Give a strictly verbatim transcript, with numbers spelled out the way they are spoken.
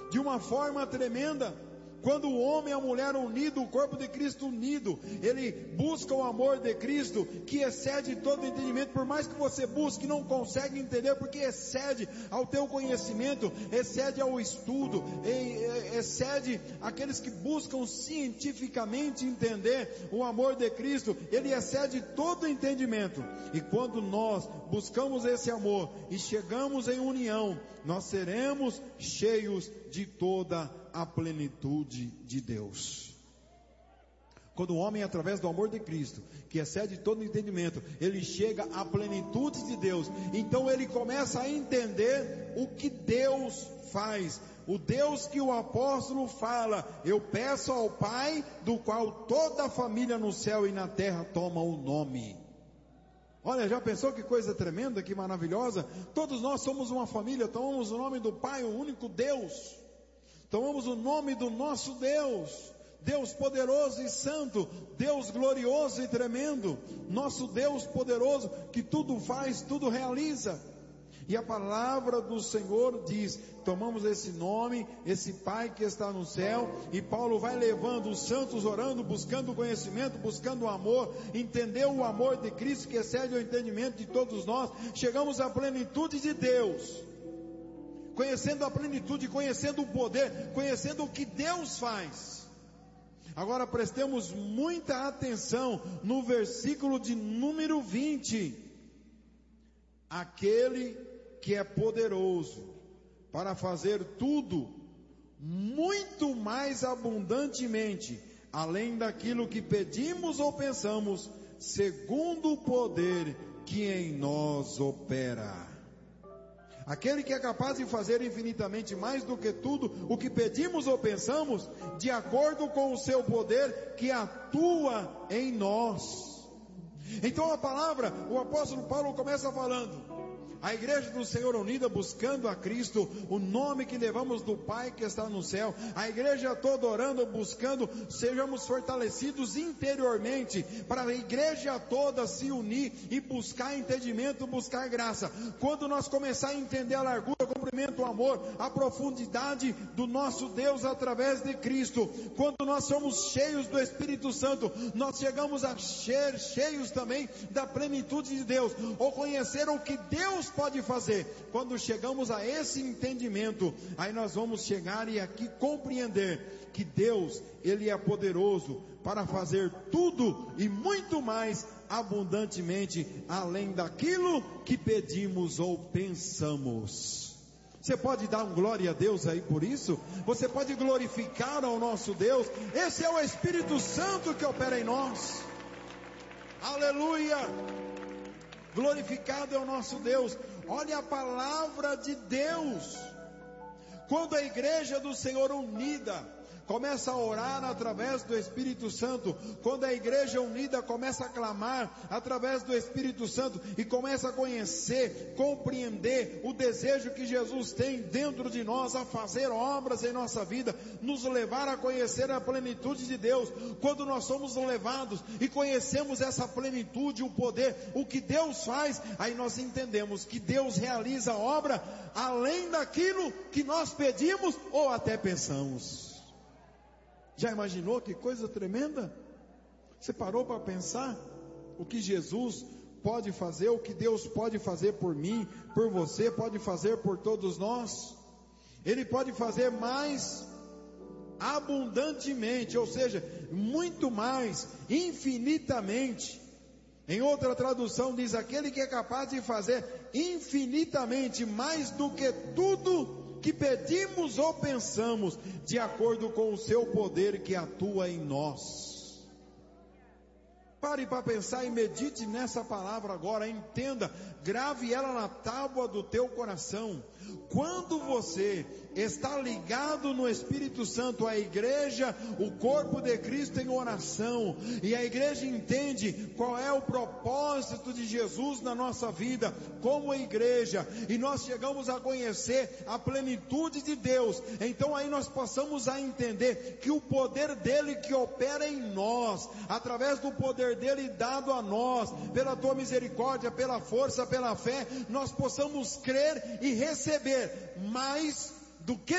de uma forma tremenda. Quando o homem e a mulher unido, o corpo de Cristo unido, ele busca o amor de Cristo, que excede todo entendimento. Por mais que você busque, não consegue entender, porque excede ao teu conhecimento, excede ao estudo, excede aqueles que buscam cientificamente entender o amor de Cristo. Ele excede todo entendimento. E quando nós buscamos esse amor e chegamos em união, nós seremos cheios de toda a plenitude de Deus. Quando o homem, através do amor de Cristo, que excede todo entendimento, ele chega à plenitude de Deus, então ele começa a entender o que Deus faz. O Deus que o apóstolo fala: eu peço ao Pai, do qual toda a família no céu e na terra toma o nome. Olha, já pensou que coisa tremenda, que maravilhosa? Todos nós somos uma família, tomamos o nome do Pai, o único Deus. Tomamos o nome do nosso Deus, Deus poderoso e santo, Deus glorioso e tremendo, nosso Deus poderoso, que tudo faz, tudo realiza. E a palavra do Senhor diz, tomamos esse nome, esse Pai que está no céu, e Paulo vai levando os santos orando, buscando conhecimento, buscando o amor, entendeu o amor de Cristo que excede o entendimento de todos nós. Chegamos à plenitude de Deus, conhecendo a plenitude, conhecendo o poder, conhecendo o que Deus faz. Agora prestemos muita atenção no versículo de número vinte. Aquele que é poderoso para fazer tudo muito mais abundantemente, além daquilo que pedimos ou pensamos, segundo o poder que em nós opera. Aquele que é capaz de fazer infinitamente mais do que tudo o que pedimos ou pensamos, de acordo com o seu poder que atua em nós. Então a palavra, o apóstolo Paulo começa falando: a igreja do Senhor unida, buscando a Cristo, o nome que levamos do Pai que está no céu, a igreja toda orando, buscando, sejamos fortalecidos interiormente, para a igreja toda se unir e buscar entendimento, buscar graça. Quando nós começar a entender a largura, o comprimento, o amor, a profundidade do nosso Deus através de Cristo, quando nós somos cheios do Espírito Santo, nós chegamos a ser cheios também da plenitude de Deus, ou conhecer o que Deus pode fazer. Quando chegamos a esse entendimento, aí nós vamos chegar e aqui compreender que Deus, Ele é poderoso para fazer tudo e muito mais abundantemente, além daquilo que pedimos ou pensamos. Você pode dar um glória a Deus aí por isso? Você pode glorificar ao nosso Deus? Esse é o Espírito Santo que opera em nós. Aleluia! Glorificado é o nosso Deus. Olha a palavra de Deus. Quando a igreja do Senhor unida começa a orar através do Espírito Santo, quando a igreja unida começa a clamar através do Espírito Santo e começa a conhecer, compreender o desejo que Jesus tem dentro de nós, a fazer obras em nossa vida, nos levar a conhecer a plenitude de Deus. Quando nós somos levados e conhecemos essa plenitude, o poder, o que Deus faz, aí nós entendemos que Deus realiza a obra além daquilo que nós pedimos ou até pensamos. Já imaginou que coisa tremenda? Você parou para pensar o que Jesus pode fazer, o que Deus pode fazer por mim, por você, pode fazer por todos nós? Ele pode fazer mais abundantemente, ou seja, muito mais, infinitamente. Em outra tradução diz: aquele que é capaz de fazer infinitamente mais do que tudo que pedimos ou pensamos, de acordo com o seu poder que atua em nós. Pare para pensar e medite nessa palavra agora, entenda, grave ela na tábua do teu coração. Quando você está ligado no Espírito Santo, a igreja, o corpo de Cristo em oração, e a igreja entende qual é o propósito de Jesus na nossa vida, como igreja, e nós chegamos a conhecer a plenitude de Deus, então aí nós passamos a entender que o poder dele que opera em nós, através do poder dele dado a nós, pela tua misericórdia, pela força, pela fé, nós possamos crer e receber mais do que